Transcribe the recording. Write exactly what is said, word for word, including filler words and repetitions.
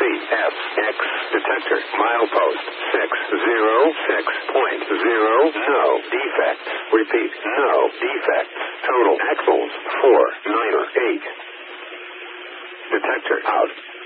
F X detector. Milepost six zero six point zero. No defects. Repeat, no defects. Total axles four nine eight. Detector out.